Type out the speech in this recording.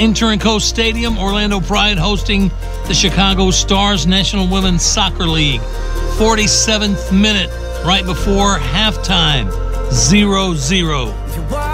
Inter&Co Stadium, Orlando Pride hosting the Chicago Stars National Women's Soccer League. 47th minute, right before halftime, 0-0.